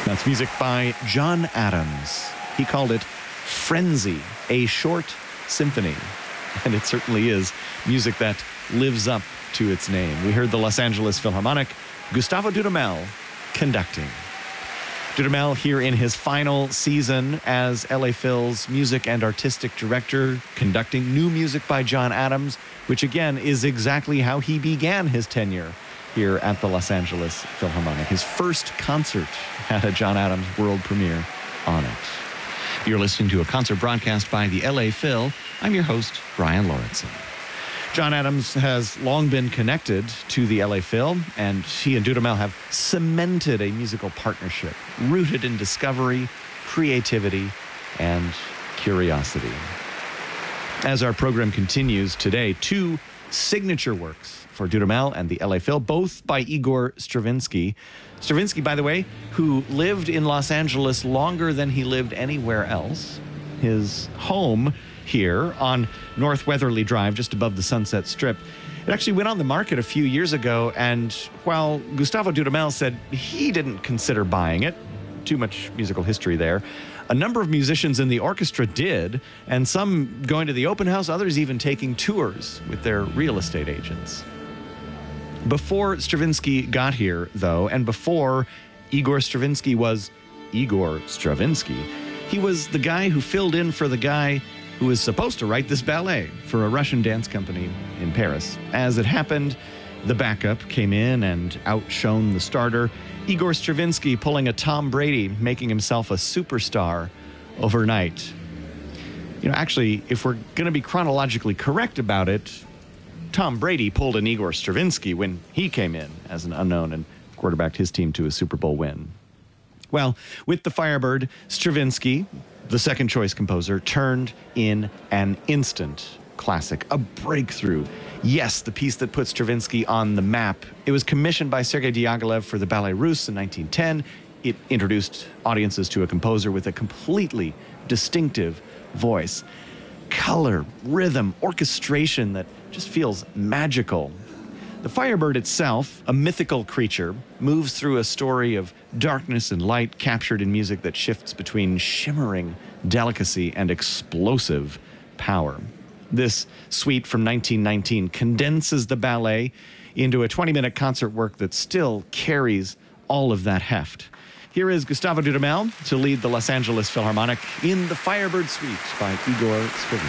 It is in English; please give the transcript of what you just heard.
That's music by John Adams. He called it Frenzy, a short symphony. And it certainly is music that lives up to its name. We heard the Los Angeles Philharmonic, Gustavo Dudamel, conducting. Dudamel here in his final season as LA Phil's music and artistic director, conducting new music by John Adams, which again is exactly how he began his tenure here at the Los Angeles Philharmonic. His first concert had a John Adams world premiere on it. You're listening to a concert broadcast by the LA Phil. I'm your host, Brian Lauritsen. John Adams has long been connected to the LA Phil, and he and Dudamel have cemented a musical partnership rooted in discovery, creativity, and curiosity. As our program continues today, two signature works for Dudamel and the LA Phil, both by Igor Stravinsky. Stravinsky, by the way, who lived in Los Angeles longer than he lived anywhere else. His home here on North Weatherly Drive, just above the Sunset Strip, it actually went on the market a few years ago, and while Gustavo Dudamel said he didn't consider buying it, too much musical history there, a number of musicians in the orchestra did, and some going to the open house, others even taking tours with their real estate agents. Before Stravinsky got here, though, and before Igor Stravinsky was Igor Stravinsky, he was the guy who filled in for the guy who was supposed to write this ballet for a Russian dance company in Paris. As it happened, the backup came in and outshone the starter. Igor Stravinsky pulling a Tom Brady, making himself a superstar overnight. You know, actually, if we're going to be chronologically correct about it, Tom Brady pulled an Igor Stravinsky when he came in as an unknown and quarterbacked his team to a Super Bowl win. Well, with the Firebird, Stravinsky, the second choice composer, turned in an instant classic, a breakthrough. Yes, the piece that put Stravinsky on the map. It was commissioned by Sergei Diaghilev for the Ballet Russe in 1910. It introduced audiences to a composer with a completely distinctive voice. Color, rhythm, orchestration that just feels magical. The Firebird itself, a mythical creature, moves through a story of darkness and light captured in music that shifts between shimmering delicacy and explosive power. This suite from 1919 condenses the ballet into a 20-minute concert work that still carries all of that heft. Here is Gustavo Dudamel to lead the Los Angeles Philharmonic in the Firebird Suite by Igor Stravinsky.